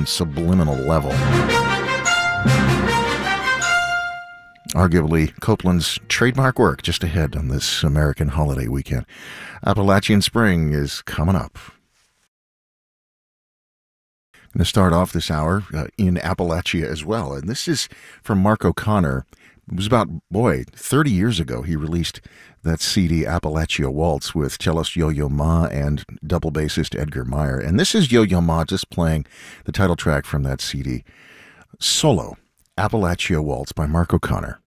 own subliminal level. Arguably Copeland's trademark work just ahead on this American holiday weekend. Appalachian Spring is coming up. I'm going to start off this hour in Appalachia as well, and this is from Mark O'Connor. It was about, 30 years ago he released that CD, Appalachia Waltz, with cellist Yo-Yo Ma and double bassist Edgar Meyer. And this is Yo-Yo Ma just playing the title track from that CD, Solo, Appalachia Waltz by Mark O'Connor.